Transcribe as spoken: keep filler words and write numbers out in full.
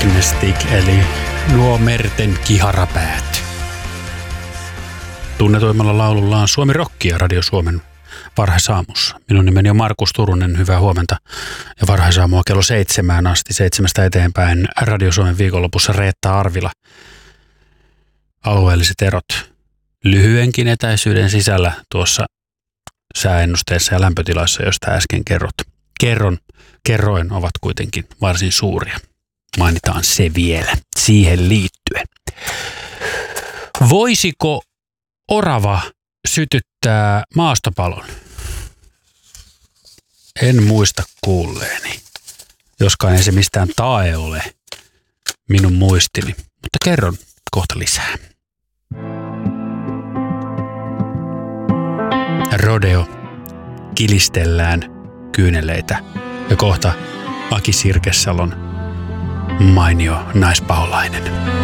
Agnestic eli nuo merten kiharapäät. Tunnetuimmalla laulullaan Suomi Rockia Radio Suomen varhaisaamussa. Minun nimeni on Markus Turunen, hyvää huomenta. Ja varhaisaamua kello seitsemään asti, seitsemästä eteenpäin Radio Suomen viikonlopussa Reetta Arvila. Alueelliset erot lyhyenkin etäisyyden sisällä tuossa sääennusteessa ja lämpötilassa, josta äsken kerrot. Kerron, kerroin ovat kuitenkin varsin suuria. Mainitaan se vielä siihen liittyen. Voisiko orava sytyttää maastopalon? En muista kuulleeni. Joskaan ei se mistään tae ole minun muistini, mutta kerron kohta lisää. Rodeo. Kilistellään kyyneleitä ja kohta Aki Sirkessalon mainio naispaholainen.